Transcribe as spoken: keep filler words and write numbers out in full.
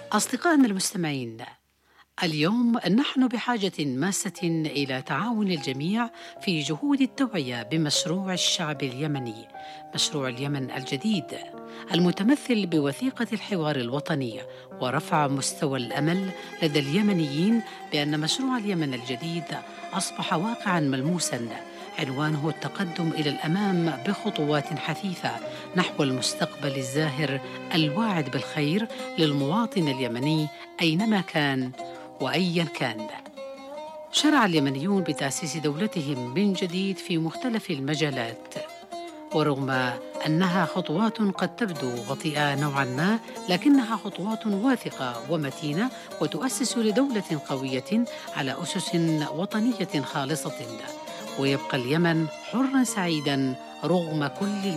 أصدقائنا المستمعين، اليوم نحن بحاجة ماسة إلى تعاون الجميع في جهود التوعية بمشروع الشعب اليمني، مشروع اليمن الجديد، المتمثل بوثيقة الحوار الوطني ورفع مستوى الأمل لدى اليمنيين بأن مشروع اليمن الجديد أصبح واقعاً ملموساً، عنوانه التقدم إلى الأمام بخطوات حثيثة نحو المستقبل الزاهر الواعد بالخير للمواطن اليمني أينما كان وأيا كان. شرع اليمنيون بتأسيس دولتهم من جديد في مختلف المجالات، ورغم أنها خطوات قد تبدو بطيئة نوعا ما، لكنها خطوات واثقة ومتينة وتؤسس لدولة قوية على أسس وطنية خالصة، ويبقى اليمن حرا سعيدا رغم كل